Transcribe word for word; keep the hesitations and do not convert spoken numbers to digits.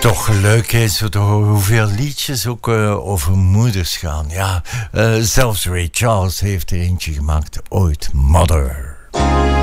Toch leuk is hoeveel liedjes ook uh, over moeders gaan. Ja, uh, zelfs Ray Charles heeft er eentje gemaakt ooit. Mother.